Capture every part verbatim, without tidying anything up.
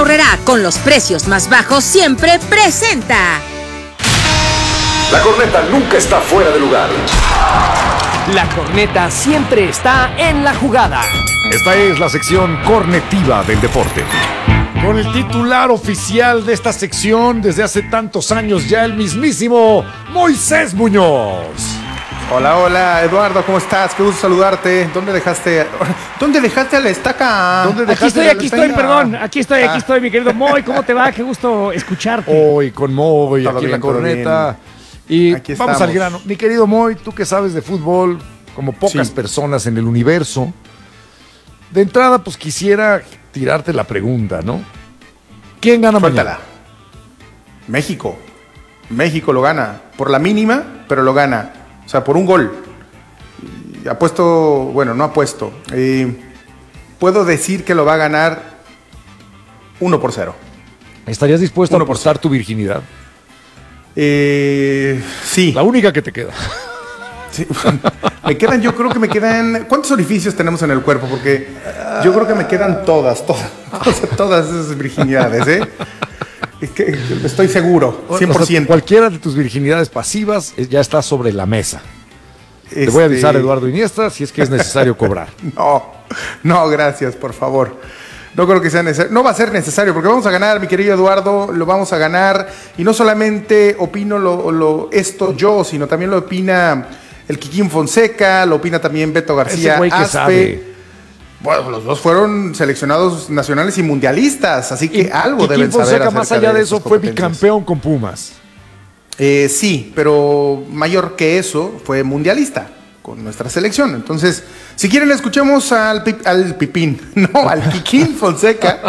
Abarrerá con los precios más bajos siempre presenta. La corneta nunca está fuera de lugar. La corneta siempre está en la jugada. Esta es la sección cornetiva del deporte. Con el titular oficial de esta sección desde hace tantos años ya, el mismísimo Moisés Muñoz. Hola, hola, Eduardo, ¿cómo estás? Qué gusto saludarte. ¿Dónde dejaste, dónde dejaste a la estaca? ¿Dónde Aquí dejaste estoy, la aquí estoy, estaca? perdón. Aquí estoy, aquí Ah. estoy, mi querido Moy. ¿Cómo te va? Qué gusto escucharte. Hoy con Moy, Todo aquí en bien, la todo corneta. Y Aquí vamos estamos. al grano. Mi querido Moy, tú que sabes de fútbol, como pocas Sí. personas en el universo, de entrada, pues quisiera tirarte la pregunta, ¿no? ¿Quién gana Suéltala. mañana? México. México lo gana. Por la mínima, pero lo gana. O sea, por un gol. Y apuesto, bueno, no apuesto. Eh, puedo decir que lo va a ganar uno por cero. ¿Estarías dispuesto a Uno por apostar tu virginidad? Eh, sí. La única que te queda. Sí. Me quedan, yo creo que me quedan. ¿Cuántos orificios tenemos en el cuerpo? Porque yo creo que me quedan todas, todas, todas, todas esas virginidades, ¿eh? Es que estoy seguro, cien por O sea, ciento. cualquiera de tus virginidades pasivas eh, ya está sobre la mesa. Te voy a Este, avisar, Eduardo Iniesta, si es que es necesario cobrar. No, no, gracias, por favor. No creo que sea necesario. No va a ser necesario, porque vamos a ganar, mi querido Eduardo, lo vamos a ganar. Y no solamente opino lo, lo, esto yo, sino también lo opina el Kikín Fonseca, lo opina también Beto García Ese güey que Aspe. sabe. Bueno, los dos fueron seleccionados nacionales y mundialistas, así que Y algo Kikín deben saber Fonseca, acerca más allá de esas eso, fue competencias. bicampeón con Pumas. Eh, sí, pero mayor que eso, fue mundialista con nuestra selección. Entonces, si quieren, escuchemos al, pip- al Pipín, no, al Kikín Fonseca,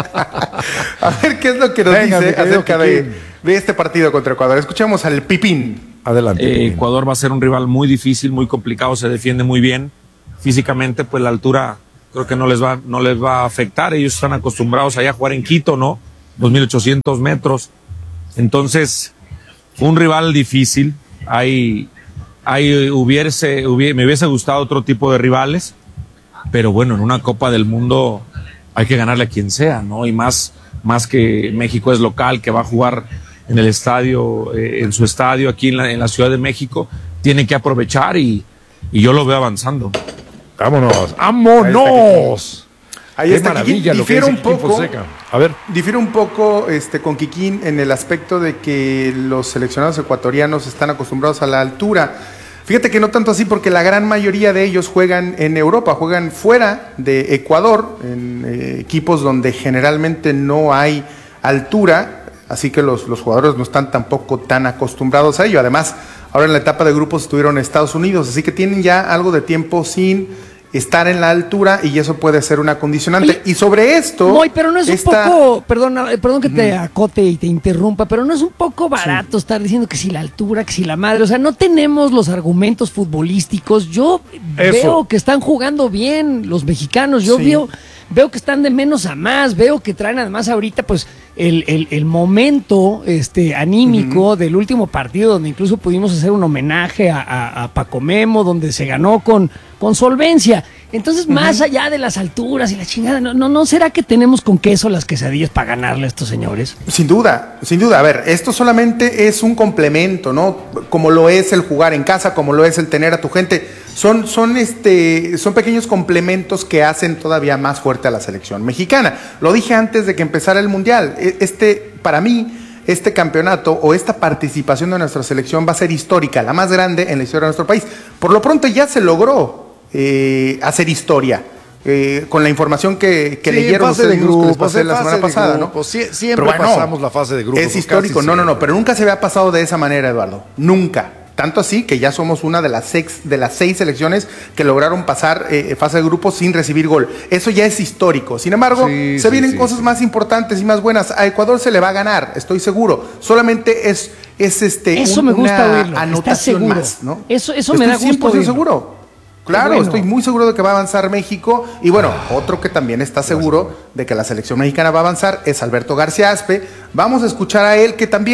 a ver qué es lo que nos Venga, mi dice querido acerca de, Kikín. de este partido contra Ecuador. Escuchemos al Pipín. Adelante. Eh, Pipín. Ecuador va a ser un rival muy difícil, muy complicado, se defiende muy bien. Físicamente, pues la altura creo que no les va, no les va a afectar. Ellos están acostumbrados allá a jugar en Quito, ¿no? dos mil ochocientos metros. Entonces, un rival difícil. Hay, hay hubiese, hubiese, me hubiese gustado otro tipo de rivales, pero bueno, en una Copa del Mundo hay que ganarle a quien sea, ¿no? Y más, más que México es local, que va a jugar en el estadio, eh, en su estadio aquí en la, en la Ciudad de México, tiene que aprovechar y, y yo lo veo avanzando. Vámonos. ¡Vámonos! Ahí Qué está, maravilla Kikín. lo que Difiere dice un Kikín poco. Fonseca. A ver. Difiere un poco este, con Kikín en el aspecto de que los seleccionados ecuatorianos están acostumbrados a la altura. Fíjate que no tanto así, porque la gran mayoría de ellos juegan en Europa, juegan fuera de Ecuador, en eh, equipos donde generalmente no hay altura, así que los, los jugadores no están tampoco tan acostumbrados a ello. Además, ahora en la etapa de grupos estuvieron en Estados Unidos, así que tienen ya algo de tiempo sin estar en la altura y eso puede ser una condicionante. Oye, y sobre esto... Moy, pero no es esta- un poco, perdón, eh, perdón que te acote y te interrumpa, pero no es un poco barato estar diciendo que si la altura, que si la madre, o sea, no tenemos los argumentos futbolísticos. Yo Eso. veo que están jugando bien los mexicanos, yo Sí. veo, veo que están de menos a más, veo que traen además ahorita pues el, el, el momento este, anímico del último partido, donde incluso pudimos hacer un homenaje a, a, a Paco Memo, donde se ganó con, con solvencia. Entonces, más allá de las alturas y la chingada, ¿no, no, ¿no será que tenemos con queso las quesadillas para ganarle a estos señores? Sin duda, sin duda. A ver, esto solamente es un complemento, ¿no? Como lo es el jugar en casa, como lo es el tener a tu gente. Son, son, este, son pequeños complementos que hacen todavía más fuerte a la selección mexicana. Lo dije antes de que empezara el Mundial. Este, para mí, este campeonato o esta participación de nuestra selección va a ser histórica, la más grande en la historia de nuestro país. Por lo pronto ya se logró eh, hacer historia. Eh, con la información que, que Sí, leyeron fase de ustedes mismos que les grupos, pasé en la fase semana de pasada, ¿no? grupos. Sie- siempre Pero bueno, pasamos la fase de grupos. Es o histórico, casi no, no, no, siempre. pero nunca se había pasado de esa manera, Eduardo. Nunca. Tanto así que ya somos una de las seis, de las seis selecciones que lograron pasar eh, fase de grupos sin recibir gol. Eso ya es histórico. Sin embargo, Sí, se sí, vienen sí, cosas sí. más importantes y más buenas. A Ecuador se le va a ganar, estoy seguro. Solamente es, es este, Eso un- me gusta una oírlo. ¿Estás anotación seguro? más, ¿no? Eso- eso me Estoy da gusto cien por ciento oírlo. seguro. Claro, Qué bueno. estoy muy seguro de que va a avanzar México. Y bueno, otro que también está seguro de que la selección mexicana va a avanzar es Alberto García Aspe. Vamos a escuchar a él, que también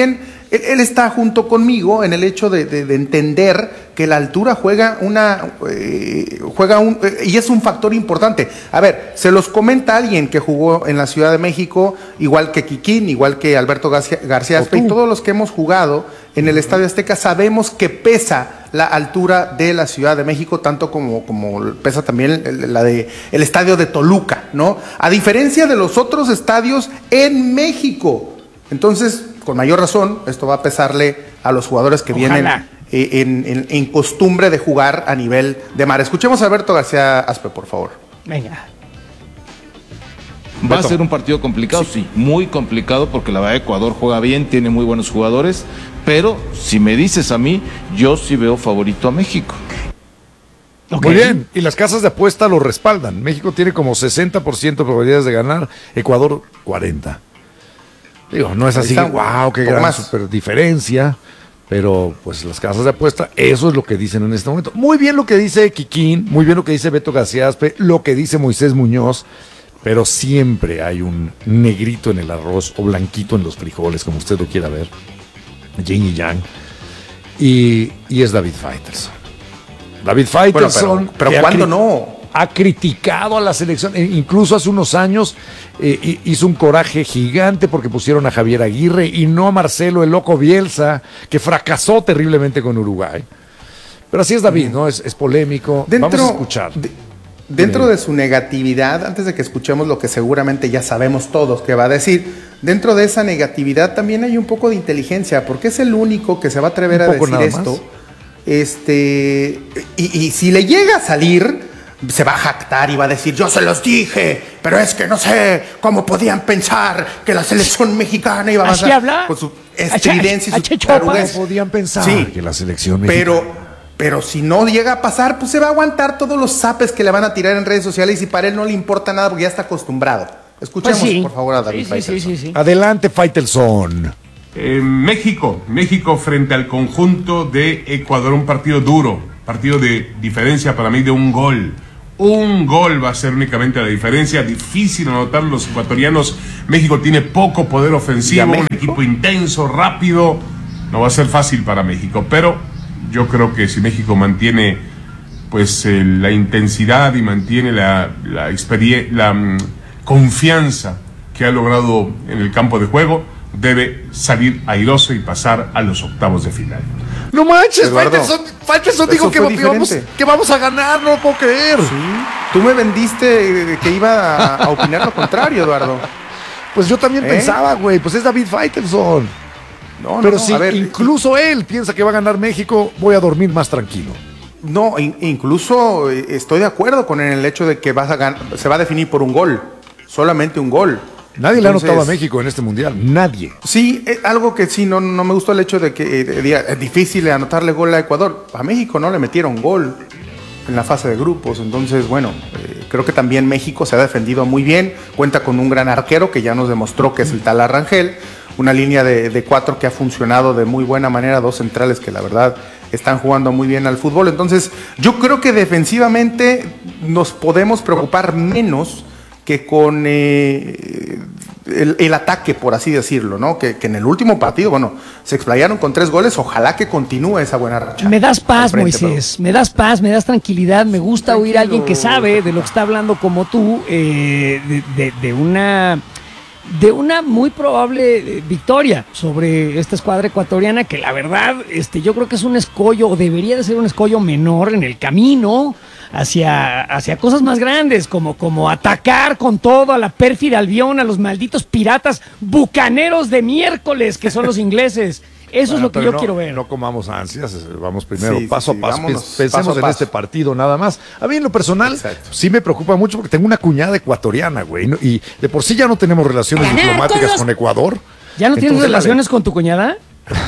él, él está junto conmigo en el hecho de, de, de entender que la altura juega una eh, juega un eh, y es un factor importante. A ver, se los comenta alguien que jugó en la Ciudad de México, igual que Kikín, igual que Alberto García, García Aspe, y todos los que hemos jugado en el Estadio Azteca sabemos que pesa la altura de la Ciudad de México, tanto como, como pesa también el, la de, el estadio de Toluca, ¿no? A diferencia de los otros estadios en México. Entonces, con mayor razón, esto va a pesarle a los jugadores que Ojalá. vienen eh, en, en, en costumbre de jugar a nivel de mar. Escuchemos a Alberto García Aspe, por favor. Venga. Va Beto. a ser un partido complicado, sí. sí, muy complicado, porque la verdad Ecuador juega bien, tiene muy buenos jugadores, pero si me dices a mí, yo sí veo favorito a México. Okay. Muy bien, y las casas de apuesta lo respaldan. México tiene como sesenta por ciento de probabilidades de ganar, Ecuador cuarenta. Digo, no es así, wow, qué gran super diferencia, pero pues las casas de apuesta, eso es lo que dicen en este momento. Muy bien lo que dice Kikín, muy bien lo que dice Beto García Aspe, lo que dice Moisés Muñoz, pero siempre hay un negrito en el arroz o blanquito en los frijoles, como usted lo quiera ver, yin y yang, y, y es David Faitelson. David Faitelson, bueno, pero, pero ¿cuándo no? Ha criticado a la selección, incluso hace unos años eh, hizo un coraje gigante porque pusieron a Javier Aguirre y no a Marcelo el Loco Bielsa, que fracasó terriblemente con Uruguay. Pero así es David, ¿no? Es, es polémico. Dentro, Vamos a escuchar. De, dentro de su negatividad, antes de que escuchemos lo que seguramente ya sabemos todos que va a decir, dentro de esa negatividad también hay un poco de inteligencia, porque es el único que se va a atrever a decir esto. Más. Este, y, y si le llega a salir, se va a jactar y va a decir, yo se los dije, pero es que no sé cómo podían pensar que la selección mexicana iba a avanzar. ¿Así habla? Con su estridencia y su taruguez. ¿Cómo podían pensar sí, que la selección mexicana? Pero, pero si no llega a pasar, pues se va a aguantar todos los zapes que le van a tirar en redes sociales y para él no le importa nada porque ya está acostumbrado. Escuchemos, pues sí. por favor, a David sí, Faitelson. Sí, sí, sí. Adelante, Faitelson. Eh, México, México frente al conjunto de Ecuador, un partido duro, partido de diferencia para mí de un gol. Un gol va a ser únicamente la diferencia, difícil anotar los ecuatorianos. México tiene poco poder ofensivo, un equipo intenso, rápido, no va a ser fácil para México, pero yo creo que si México mantiene pues eh, la intensidad y mantiene la, la, la um, confianza que ha logrado en el campo de juego, debe salir airoso y pasar a los octavos de final. No manches, Faitelson, Faitelson dijo que vamos, que vamos a ganar, no lo puedo creer. Sí. Tú me vendiste que iba a, a opinar lo contrario, Eduardo. Pues yo también ¿Eh? pensaba, güey, pues es David Faitelson. No, no, Pero no, si ver, incluso y... él piensa que va a ganar México, voy a dormir más tranquilo. No, in, incluso estoy de acuerdo con el hecho de que vas a ganar, se va a definir por un gol, solamente un gol. Nadie Entonces, le ha anotado a México en este mundial, nadie. Sí, eh, algo que sí, no, no me gustó el hecho de que eh, es difícil anotarle gol a Ecuador. A México no le metieron gol en la fase de grupos, entonces bueno, eh, creo que también México se ha defendido muy bien, cuenta con un gran arquero que ya nos demostró que es el tal Rangel, una línea de, de cuatro que ha funcionado de muy buena manera, dos centrales que la verdad están jugando muy bien al fútbol, entonces yo creo que defensivamente nos podemos preocupar menos que con eh, el, el ataque, por así decirlo, ¿no? Que, que en el último partido, bueno, se explayaron con tres goles, ojalá que continúe esa buena racha. Me das paz, frente, Moisés, pero... me das paz, me das tranquilidad, me gusta Tranquilo. oír a alguien que sabe de lo que está hablando como tú, eh, de, de, de una... de una muy probable victoria sobre esta escuadra ecuatoriana que la verdad, este, yo creo que es un escollo, o debería de ser un escollo menor en el camino hacia, hacia cosas más grandes, como, como atacar con todo a la pérfida Albión, a los malditos piratas bucaneros de miércoles que son los ingleses. Eso bueno, es lo que yo no, quiero ver. No comamos ansias, vamos primero sí, paso sí, a paso, vámonos, pensemos paso a en paso. este partido nada más. A mí en lo personal Exacto. sí me preocupa mucho porque tengo una cuñada ecuatoriana, güey, ¿no? Y de por sí ya no tenemos relaciones diplomáticas con Ecuador. ¿Ya no tienes Entonces, relaciones la... con tu cuñada?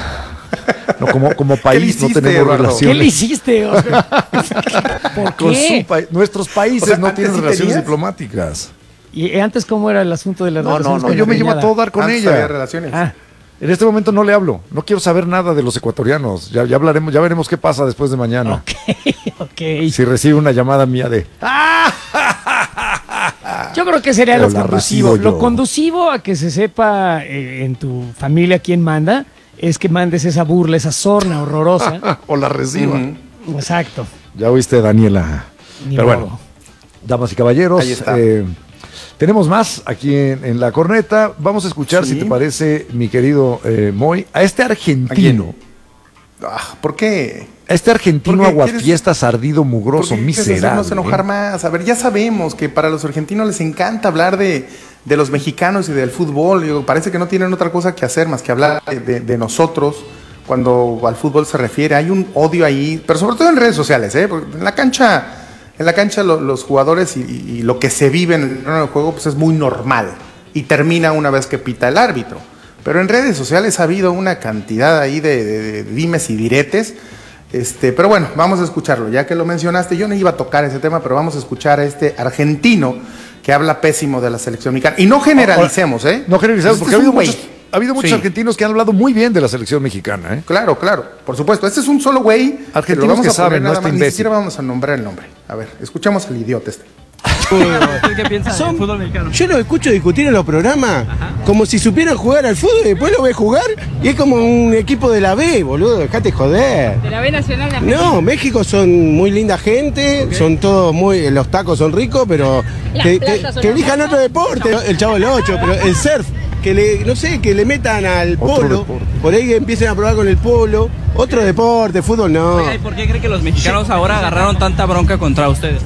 No, como, como país hiciste, no tenemos Eduardo? relaciones. ¿Qué le hiciste? O sea, ¿por con qué? su pa Nuestros países o sea, no tienen sí relaciones tenías? diplomáticas. ¿Y antes cómo era el asunto de las no, relaciones? No, no, no, yo me llevo a todo dar con antes ella. Había relaciones. Ah. En este momento no le hablo, no quiero saber nada de los ecuatorianos, ya, ya hablaremos, ya veremos qué pasa después de mañana. Ok, ok. Si recibe una llamada mía de... Yo creo que sería lo conducivo, lo conducivo a que se sepa eh, en tu familia quién manda es que mandes esa burla, esa sorna horrorosa. O la reciba. Uh-huh. Exacto. Ya oíste, Daniela. Ni Pero modo. bueno, damas y caballeros, Ahí está. eh, tenemos más aquí en, en la corneta. Vamos a escuchar, Sí. si te parece, mi querido eh, Moy, a este argentino. Ah, ¿por qué? A este argentino ¿Por qué aguafiestas, ardido, mugroso, ¿Por qué quieres miserable. hacernos enojar más? A ver, ya sabemos que para los argentinos les encanta hablar de, de los mexicanos y del fútbol. Digo, parece que no tienen otra cosa que hacer más que hablar de, de- de nosotros cuando al fútbol se refiere. Hay un odio ahí, pero sobre todo en redes sociales, ¿eh? Porque en la cancha, en la cancha lo- los jugadores y, y- y lo que se vive en el terreno de juego pues es muy normal y termina una vez que pita el árbitro. Pero en redes sociales ha habido una cantidad ahí de, de- de dimes y diretes. Este, pero bueno, vamos a escucharlo. Ya que lo mencionaste, yo no iba a tocar ese tema, pero vamos a escuchar a este argentino que habla pésimo de la selección mexicana. Y no generalicemos, ¿eh? No generalizamos, Este porque ha es un habido, güey. muchos, ha habido muchos Sí. argentinos que han hablado muy bien de la selección mexicana, ¿eh? Claro, claro, por supuesto. Este es un solo güey. Argentinos lo vamos que a poner saben, no nada este más, Ni imbécil. siquiera vamos a nombrar el nombre. A ver, escuchamos al idiota este. ¿Usted qué piensa del fútbol mexicano? Yo lo escucho discutir en los programas como si supieran jugar al fútbol y después lo ve jugar y es como un equipo de la B, boludo, dejate joder. De la B Nacional de Argentina. No, México son muy linda gente, son todos muy, los tacos son ricos, pero Las que, playas que- son que elijan otro deporte, el chavo del ocho, pero el surf, que le, no sé, que le metan al Otro polo, deporte. por ahí empiecen a probar con el polo, otro deporte, fútbol no. Oiga, ¿y por qué cree que los mexicanos ahora agarraron tanta bronca contra ustedes?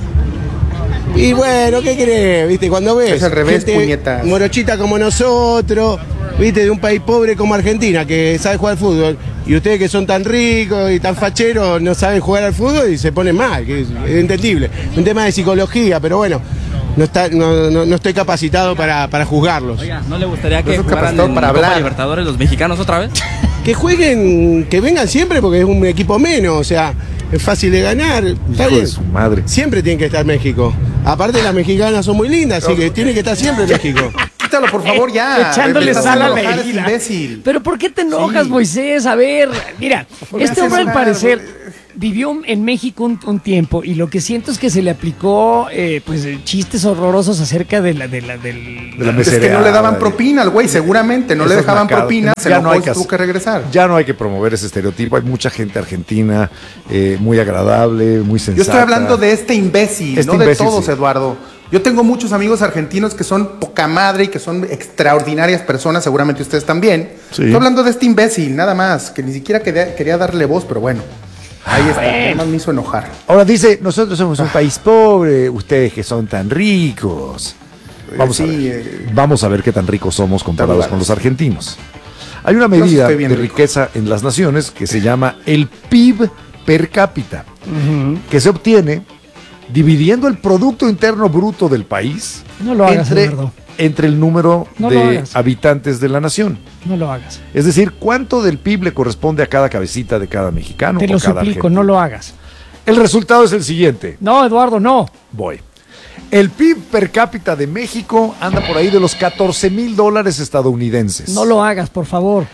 Y bueno, ¿qué querés? ¿Viste? Cuando ves Es al revés, gente puñetas. morochita como nosotros, ¿viste? De un país pobre como Argentina, que sabe jugar al fútbol, y ustedes que son tan ricos y tan facheros no saben jugar al fútbol y se ponen mal, que es, es entendible. Un tema de psicología, pero bueno, no, está, no, no, no estoy capacitado para, para juzgarlos. Oiga, ¿no le gustaría que Eso es jugaran capacitado en para Copa hablar. Libertadores los mexicanos otra vez? Que jueguen, que vengan siempre porque es un equipo menos, o sea, es fácil de ganar. Está Hijo bien. de su madre. Siempre tiene que estar México. Aparte las mexicanas son muy lindas, así que tiene que estar siempre México. Quítalo, por favor, ya. Echándole Me estás sal a haciendo la enojar, es herida. imbécil. Pero ¿por qué te enojas, Sí. Moisés? A ver, mira, me este haces hombre al enojar, parecer güey? vivió en México un, un tiempo y lo que siento es que se le aplicó eh, pues chistes horrorosos acerca de la de la del De la Es que no mesereada, le daban y- propina al güey, seguramente. No le Eso es dejaban macabro. propina, se Ya enojó no hay y que tuvo hacer- que regresar. Ya no hay que promover ese estereotipo. Hay mucha gente argentina eh, muy agradable, muy sensata. Yo estoy hablando de este imbécil, Este no de imbécil, todos, sí. Eduardo. Yo tengo muchos amigos argentinos que son poca madre y que son extraordinarias personas, seguramente ustedes también. Sí. Estoy hablando de este imbécil, nada más, que ni siquiera quería, quería darle voz, pero bueno. Ahí está, además me hizo enojar. Ahora dice, nosotros somos un país pobre, ustedes que son tan ricos. Vamos, Sí, a ver, eh, vamos a ver qué tan ricos somos comparados lugares. con los argentinos. Hay una Yo sí medida estoy bien de rico. riqueza en las naciones que se llama el P I B per cápita, que se obtiene dividiendo el Producto Interno Bruto del país No lo hagas, entre, Eduardo. entre el número No lo de hagas. habitantes de la nación. No lo hagas. Es decir, cuánto del P I B le corresponde a cada cabecita de cada mexicano. Te o lo cada suplico, argentino. no lo hagas. El resultado es el siguiente. No, Eduardo, no. Voy. El P I B per cápita de México anda por ahí de los catorce mil dólares estadounidenses. No lo hagas, por favor.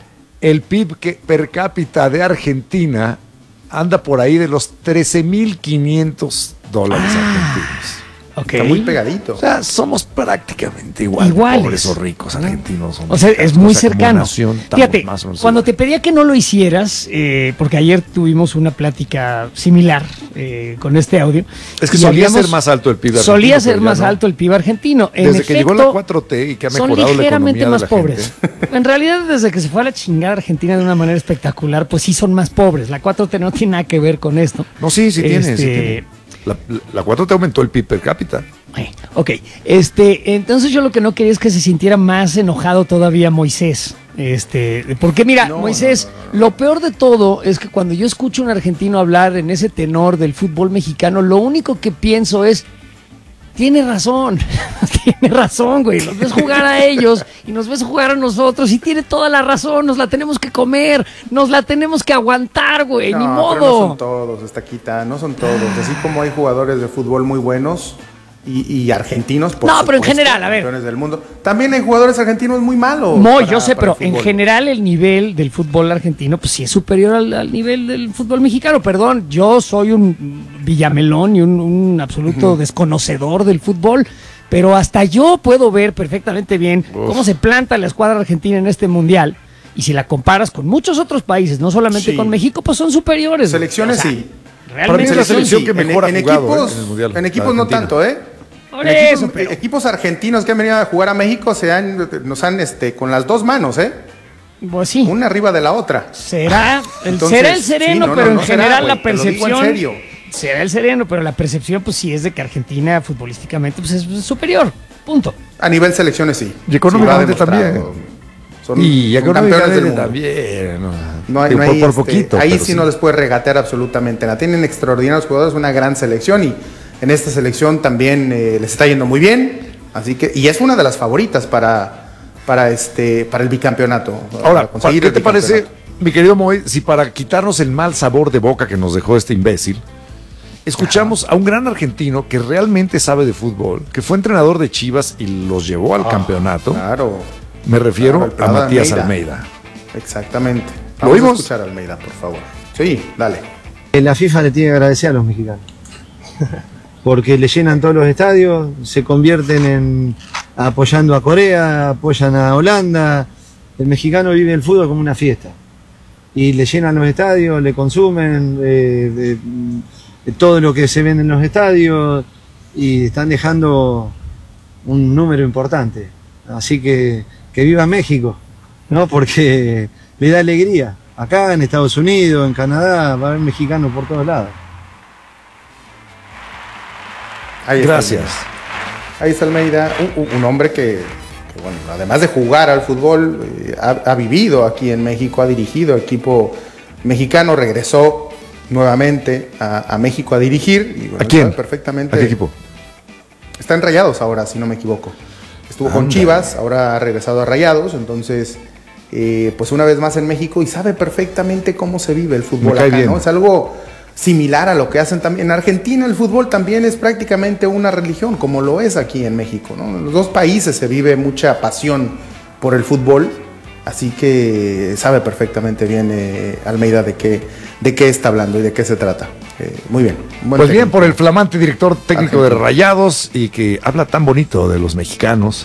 El P I B que- per cápita de Argentina anda por ahí de los trece mil quinientos dólares argentinos. Ok. Está muy pegadito. O sea, somos prácticamente igual, Iguales. pobres o ricos argentinos. o O sea, es mexicanos. muy O sea, como cercano. nación, estamos Fíjate, más o menos cuando igual. te pedía que no lo hicieras, eh, porque ayer tuvimos una plática similar eh, con este audio. Es que y solía habíamos- ser más alto el P I B argentino. Solía ser pero ya más no. alto el P I B argentino. En Desde que llegó efecto, la cuatro T y que ha son mejorado la ligeramente economía de más la pobres. gente. En realidad, desde que se fue a la chingada Argentina de una manera espectacular, pues sí son más pobres. La cuatro T no tiene nada que ver con esto. No, sí, sí tiene, sí Este, tiene. La, la cuatro T aumentó el P I B per cápita. Eh, Ok, este, entonces yo lo que no quería es que se sintiera más enojado todavía Moisés. Este, porque mira, No, Moisés, lo peor de todo es que cuando yo escucho a un argentino hablar en ese tenor del fútbol mexicano, lo único que pienso es, tiene razón, tiene razón, güey, nos ves jugar a ellos y nos ves jugar a nosotros y tiene toda la razón, nos la tenemos que comer, nos la tenemos que aguantar, güey, ni No, modo. pero no son todos, Estaquita, no son todos. Así como hay jugadores de fútbol muy buenos y, y argentinos, por No, pero en supuesto, general, a ver. campeones del mundo. También hay jugadores argentinos muy malos. No, para- yo sé, para pero el en fútbol. general el nivel del fútbol argentino, pues sí es superior al, al nivel del fútbol mexicano. Perdón, yo soy un villamelón y un, un absoluto desconocedor del fútbol, pero hasta yo puedo ver perfectamente bien Uf. cómo se planta la escuadra argentina en este mundial. y si la comparas con muchos otros países, no solamente Sí. con México, pues son superiores. Selecciones O sea, sí. Realmente Para mí es la selección sí. que mejor en, ha en jugado, equipos, ¿eh? en el Mundial, en la equipos no Argentina. tanto, ¿eh? Por En equipos, eso, pero- equipos argentinos que han venido a jugar a México se han, nos han este, con las dos manos, ¿eh? Pues sí. Una arriba de la otra. Será el, Entonces, será el sereno, sí, no, pero no, en no será, general güey, la te lo digo en percepción. serio. Será el sereno, pero la percepción, pues sí es de que Argentina futbolísticamente pues, es superior. Punto. A nivel selecciones sí. Y económicamente Sí, lo ha demostrado. también. Son, Y son campeones del económicamente mundo. también. No, No hay, Digo, no por, hay, por este, poquito. ahí pero sí no les puede regatear absolutamente nada. Tienen extraordinarios jugadores, una gran selección y en esta selección también eh, les está yendo muy bien. Así que, y es una de las favoritas para, para este, para el bicampeonato. Ahora, para conseguir ¿qué el te parece, bicampeonato. mi querido Moy, si para quitarnos el mal sabor de boca que nos dejó este imbécil, escuchamos a un gran argentino que realmente sabe de fútbol, que fue entrenador de Chivas y los llevó al Ah, campeonato? Claro. Me refiero Claro, el a Prada Matías Almeida. Almeida. Exactamente. ¿Lo Vamos a oímos? escuchar a Almeida, por favor. Sí, dale. La FIFA le tiene que agradecer a los mexicanos, porque le llenan todos los estadios, se convierten en apoyando a Corea, apoyan a Holanda. El mexicano vive el fútbol como una fiesta y le llenan los estadios, le consumen eh, de, de todo lo que se vende en los estadios y están dejando un número importante. Así que que viva México, ¿no? Porque le da alegría. Acá en Estados Unidos, en Canadá, va a haber mexicanos por todos lados. Ahí está Gracias. Almeida. Ahí está Almeida, un, un- un hombre que, que, bueno, además de jugar al fútbol, eh, ha, ha vivido aquí en México, ha dirigido equipo mexicano, regresó nuevamente a, a México a dirigir. Y, bueno, ¿A quién? sabe perfectamente. ¿A qué equipo? Está en Rayados ahora, si no me equivoco. Estuvo con Anda. Chivas, ahora ha regresado a Rayados, entonces, eh, pues una vez más en México y sabe perfectamente cómo se vive el fútbol Me cae acá, bien. ¿no? Es algo similar a lo que hacen también. En Argentina el fútbol también es prácticamente una religión, como lo es aquí en México, ¿no? En los dos países se vive mucha pasión por el fútbol, así que sabe perfectamente bien eh, Almeida de qué, de qué está hablando y de qué se trata. Eh, muy bien. Buen Pues bien, técnico. por el flamante director técnico de Argentino. Rayados y que habla tan bonito de los mexicanos.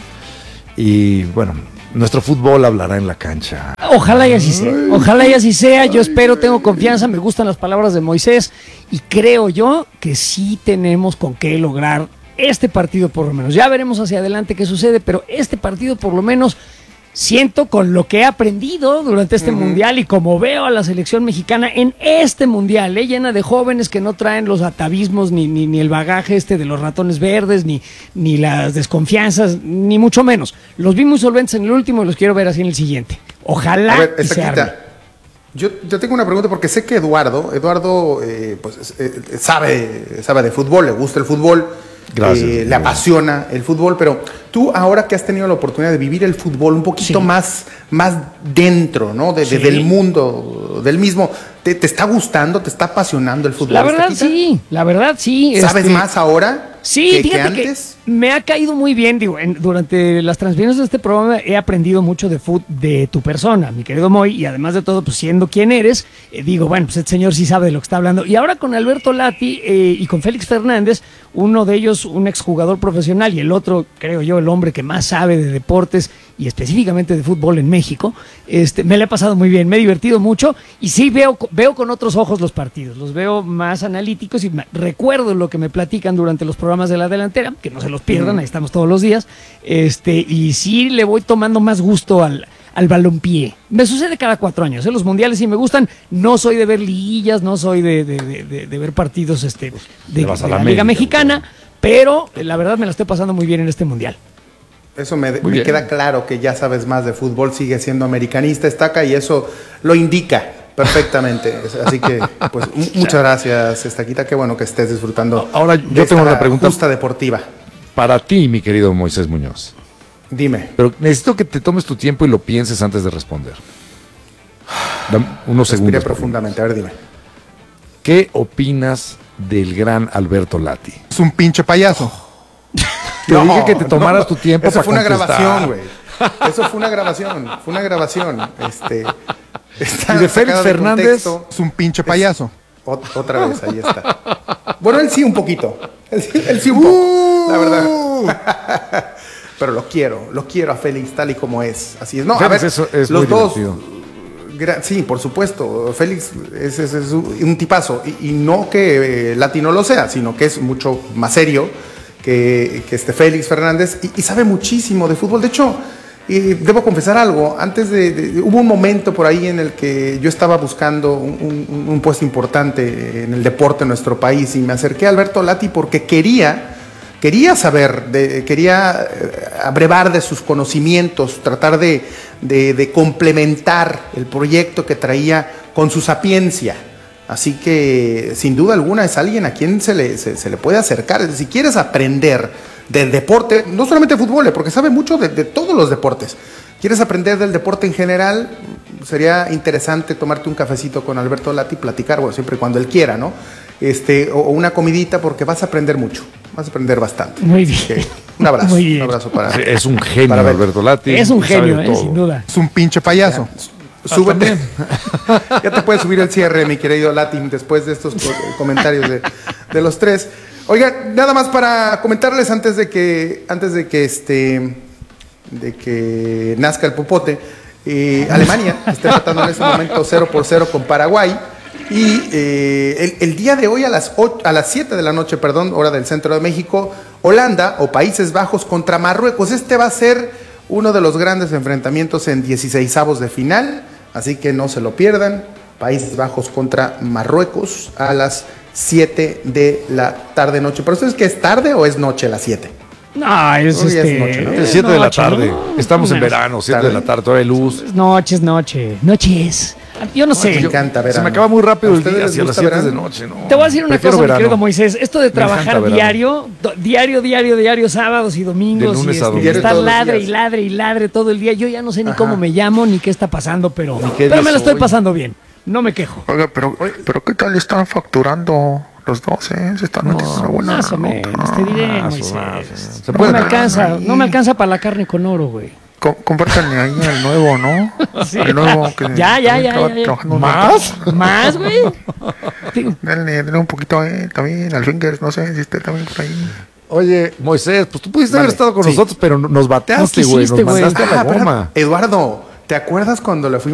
Y bueno, nuestro fútbol hablará en la cancha. Ojalá y así sea. Ojalá y así sea. Yo espero, tengo confianza, me gustan las palabras de Moisés y creo yo que sí tenemos con qué lograr este partido por lo menos. Ya veremos hacia adelante qué sucede, pero este partido por lo menos siento con lo que he aprendido durante este mundial y como veo a la selección mexicana en este mundial, ¿eh? Llena de jóvenes que no traen los atavismos ni, ni, ni el bagaje este de los ratones verdes, ni, ni las desconfianzas, ni mucho menos. Los vi muy solventes en el último y los quiero ver así en el siguiente. Ojalá A ver, y se arme. Estaquita, yo, yo tengo una pregunta porque sé que Eduardo, Eduardo eh, pues, eh, sabe, sabe de fútbol, le gusta el fútbol, Gracias, eh, le Eduardo. apasiona el fútbol, pero tú ahora que has tenido la oportunidad de vivir el fútbol un poquito Sí. más, más dentro, ¿no? De, de- Sí. del mundo, del mismo, ¿te, te está gustando, te está apasionando el fútbol? La verdad Estaquita? sí, la verdad sí. ¿Sabes este, más ahora Sí, que, que fíjate que, antes? me ha caído muy bien, digo, en- durante las transmisiones de este programa he aprendido mucho de fut, de tu persona, mi querido Moy, y además de todo, pues siendo quien eres, eh, digo, bueno, pues este señor sí sabe de lo que está hablando. Y ahora con Alberto Lati eh, y con Félix Fernández, uno de ellos un exjugador profesional y el otro, creo yo, el hombre que más sabe de deportes y específicamente de fútbol en México, este, me la he pasado muy bien, me he divertido mucho y sí veo, veo con otros ojos los partidos, los veo más analíticos y me- recuerdo lo que me platican durante los programas de la delantera, que no se los pierdan, ahí estamos todos los días, este, y sí le voy tomando más gusto al, al balompié. Me sucede cada cuatro años, ¿eh? Los mundiales sí me gustan, no soy de ver liguillas, no soy de, de- de- de- de ver partidos este, de, Le vas a de la la Liga América, Mexicana, pero eh, la verdad me la estoy pasando muy bien en este mundial. Eso me, Muy me bien. queda claro que ya sabes más de fútbol, sigue siendo americanista, Estaca, y eso lo indica perfectamente. Así que, pues, mu- muchas gracias, Estaquita. Qué bueno que estés disfrutando. Ahora, de yo tengo esta una pregunta. justa deportiva. Para ti, mi querido Moisés Muñoz. Dime. Pero necesito que te tomes tu tiempo y lo pienses antes de responder. Dame unos Respiré segundos. profundamente. A ver, dime. ¿Qué opinas del gran Alberto Lati? Es un pinche payaso. Te dije que te tomaras tu tiempo Eso para fue una contestar. grabación, güey. Eso fue una grabación. Fue una grabación. Este, está Y de Félix sacada Fernández, contexto. Es un pinche payaso. Ot- Otra vez, ahí está. Bueno, él sí un poquito. Él sí, él sí un poco, la verdad. Pero lo quiero, lo quiero a Félix tal y como es. Así es. No, a Félix ver, eso es los muy dos, divertido. Sí, por supuesto. Félix es, es, es un tipazo. Y, y no que eh, Lati no lo sea, sino que es mucho más serio que, que este Félix Fernández. Y, y sabe muchísimo de fútbol. De hecho, eh, debo confesar algo. Antes de, de. Hubo un momento por ahí en el que yo estaba buscando un, un, un puesto importante en el deporte en nuestro país. Y me acerqué a Alberto Lati porque quería. Quería saber, de, quería abrevar de sus conocimientos, tratar de, de, de complementar el proyecto que traía con su sapiencia. Así que, sin duda alguna, es alguien a quien se le, se, se le puede acercar. Si quieres aprender del deporte, no solamente fútbol, porque sabe mucho de, de todos los deportes. ¿Quieres aprender del deporte en general? Sería interesante tomarte un cafecito con Alberto Lati y platicar, bueno, siempre y cuando él quiera, ¿no? Este, o, o una comidita, porque vas a aprender mucho. Vas a aprender bastante. Muy bien. Okay. Un abrazo. Muy bien. Un abrazo para. Sí, es un genio, para Alberto Lati. Es un genio, eh, sin duda. Es un pinche payaso. Ya, súbete. Ya te puedes subir el cierre, mi querido Lati, después de estos comentarios de, de los tres. Oiga, nada más para comentarles antes de que, antes de que este, de que nazca el popote. Eh, Alemania está empatando en este momento cero por cero con Paraguay. Y eh, el, el día de hoy a las, ocho, a las siete de la noche, perdón, hora del centro de México, Holanda o Países Bajos contra Marruecos. Este va a ser uno de los grandes enfrentamientos en dieciseisavos de final, así que no se lo pierdan. Países Bajos contra Marruecos a las siete de la tarde noche. ¿Pero eso es que es tarde o es noche a las siete? No, es, Hoy este, es noche, ¿no? Es siete de la tarde. ¿no? Estamos No, en verano, siete de la tarde, todavía hay luz. Es noche, es noche. Noche es. Yo no sé. Me encanta verano. Se me acaba muy rápido el día, hacia las siete verano? de noche, ¿no? Te voy a decir una Prefiero cosa, mi verano. querido Moisés. Esto de Me encanta trabajar verano. diario, do- diario, diario, diario, sábados y domingos, De lunes y a este, domingo. estar Todos los ladre días. y ladre y ladre todo el día. Yo ya no sé ni Ajá. cómo me llamo ni qué está pasando, pero, qué pero me día lo estoy soy. pasando bien. No me quejo. Oiga, pero, pero ¿qué tal están facturando los dos, eh? Se están metiendo una buena Más o nota. menos, te diré, Más o Moisés. menos. Se No puede me ganar alcanza, ahí. no me alcanza para la carne con oro, güey. Com- Compártanle ahí el nuevo, ¿no? Sí. El nuevo que Ya, ya, también ya, traba- ya, ya. trabajando un ¿Más? montón. Más, güey. Sí. Denle, denle un poquito a él también, al Fingers, no sé si esté también por ahí. Oye, Moisés, pues tú pudiste haber Vale, estado con sí. nosotros, pero no- nos bateaste, No güey. Nos quisiste, güey. mandaste a la Ah, pero, goma. Eduardo, ¿te acuerdas cuando le fuimos